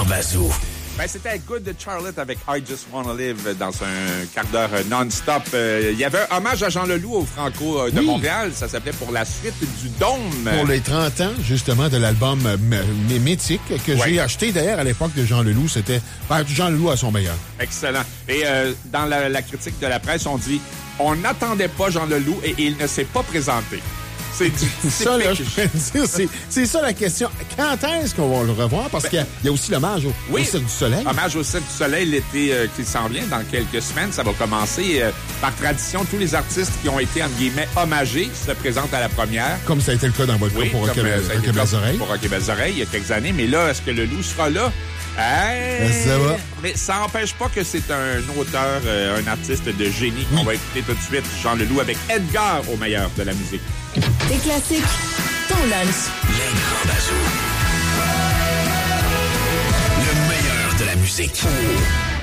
Grand Bazou. Ben, c'était Good Charlotte avec I Just Wanna Live dans un quart d'heure non-stop. Il y avait un hommage à Jean Leloup au Franco de Montréal. Ça s'appelait Pour la suite du Dôme. Pour les 30 ans, justement, de l'album Mythique que j'ai acheté d'ailleurs à l'époque de Jean Leloup. C'était Jean Leloup à son meilleur. Excellent. Et dans la critique de la presse, on dit « On n'attendait pas Jean Leloup et il ne s'est pas présenté ». C'est ça, là, je peux dire, c'est ça la question. Quand est-ce qu'on va le revoir? Parce qu'il y a aussi l'hommage au Cirque du Soleil. Hommage au Cirque du Soleil, l'été qui s'en vient, dans quelques semaines. Ça va commencer. Par tradition, tous les artistes qui ont été, entre guillemets, hommagés se présentent à la première. Comme ça a été le cas dans votre cas pour Rock et Belles Oreilles. Pour Rock et Belles Oreilles, il y a quelques années. Mais là, est-ce que le loup sera là? Ça va. Mais ça n'empêche pas que c'est un auteur, un artiste de génie qu'on va écouter tout de suite. Jean Leloup avec Edgar au meilleur de la musique. Des classiques, ton lunch. Les Grands Bazou. Le meilleur de la musique.